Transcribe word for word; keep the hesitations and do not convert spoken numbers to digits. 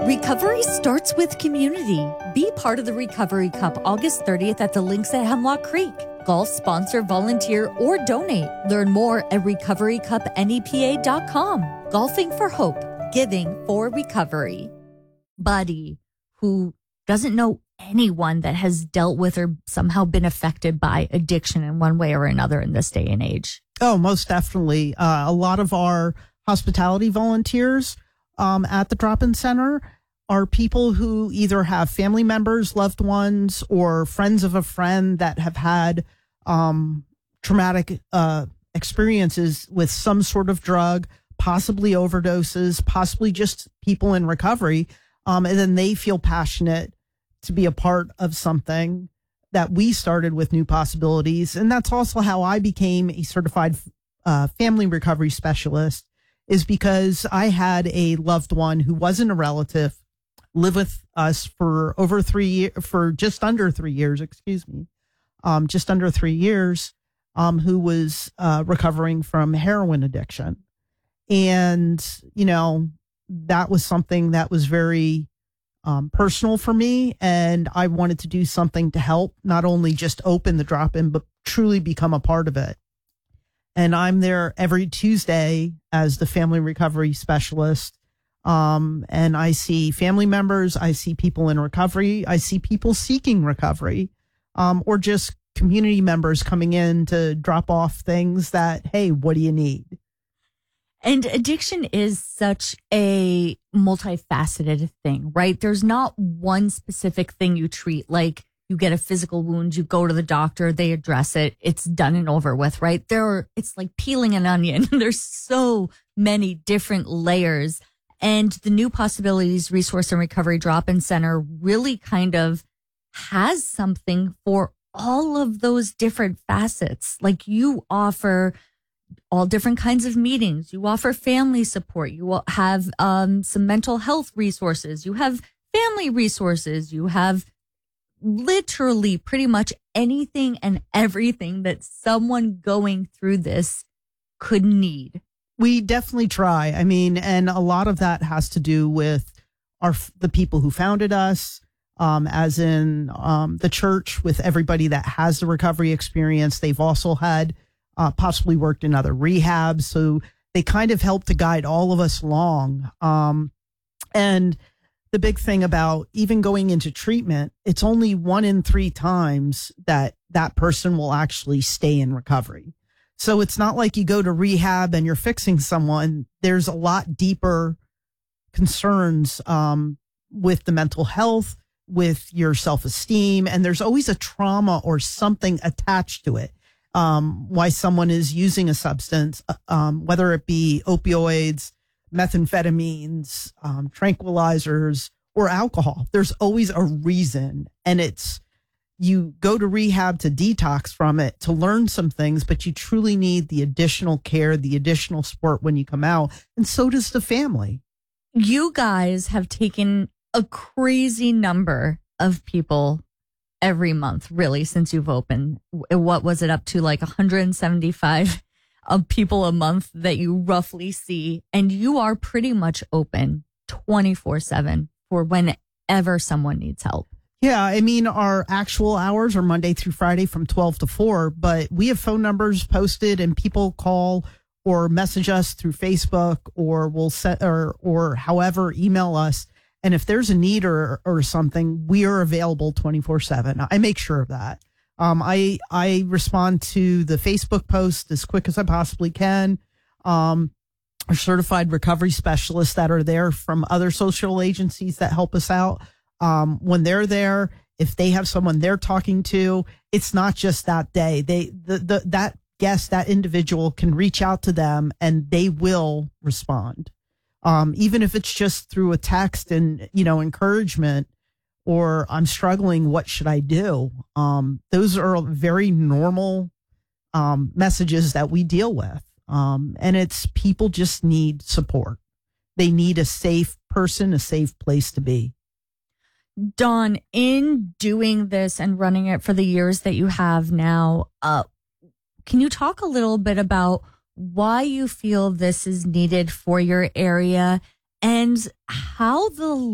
Recovery starts with community. Be part of the Recovery Cup August thirtieth at the Links at Hemlock Creek. Golf sponsor, volunteer, or donate. Learn more at recovery cup N E P A dot com. Golfing for hope, giving for recovery. Buddy, who doesn't know anyone that has dealt with or somehow been affected by addiction in one way or another in this day and age. Oh, most definitely. Uh, a lot of our hospitality volunteers um, at the drop-in center are people who either have family members, loved ones, or friends of a friend that have had um, traumatic uh, experiences with some sort of drug, possibly overdoses, possibly just people in recovery. Um, and then they feel passionate to be a part of something that we started with New Possibilities. And that's also how I became a certified uh, family recovery specialist, is because I had a loved one who wasn't a relative live with us for over three years, for just under three years, excuse me, um, just under three years, um, who was uh, recovering from heroin addiction. And, you know, that was something that was very um, personal for me. And I wanted to do something to help, not only just open the drop-in, but truly become a part of it. And I'm there every Tuesday as the family recovery specialist. Um, and I see family members, I see people in recovery, I see people seeking recovery, um, or just community members coming in to drop off things that, hey, what do you need? And addiction is such a multifaceted thing, right? There's not one specific thing you treat. Like, you get a physical wound, you go to the doctor, they address it, it's done and over with, right? There are, it's like peeling an onion. There's so many different layers. And the New Possibilities Resource and Recovery Drop-In Center really kind of has something for all of those different facets. Like, you offer all different kinds of meetings. You offer family support. You have um, some mental health resources. You have family resources. You have literally pretty much anything and everything that someone going through this could need. We definitely try. I mean, and a lot of that has to do with our the people who founded us, um, as in um, the church, with everybody that has the recovery experience. They've also had uh, possibly worked in other rehabs. So they kind of help to guide all of us along. Um, and the big thing about even going into treatment, it's only one in three times that that person will actually stay in recovery. So it's not like you go to rehab and you're fixing someone. There's a lot deeper concerns um, with the mental health, with your self-esteem, and there's always a trauma or something attached to it. Um, why someone is using a substance, um, whether it be opioids, methamphetamines, um, tranquilizers, or alcohol. There's always a reason, and it's you go to rehab to detox from it, to learn some things, but you truly need the additional care, the additional support when you come out. And so does the family. You guys have taken a crazy number of people every month, really, since you've opened. What was it, up to like one hundred seventy-five of people a month that you roughly see? And you are pretty much open twenty-four seven for whenever someone needs help. Yeah, I mean, our actual hours are Monday through Friday from twelve to four, but we have phone numbers posted, and people call or message us through Facebook, or we'll set or or however, email us. And if there's a need or or something, we are available twenty-four seven. I make sure of that. Um, I I respond to the Facebook post as quick as I possibly can. Um, our certified recovery specialists that are there from other social agencies that help us out. Um, when they're there, if they have someone they're talking to, it's not just that day. They, the, the, that guest, that individual can reach out to them and they will respond. Um, even if it's just through a text and, you know, encouragement, or I'm struggling, what should I do? Um, those are very normal, um, messages that we deal with. Um, and it's people just need support. They need a safe person, a safe place to be. Dawn, in doing this and running it for the years that you have now, uh, can you talk a little bit about why you feel this is needed for your area and how the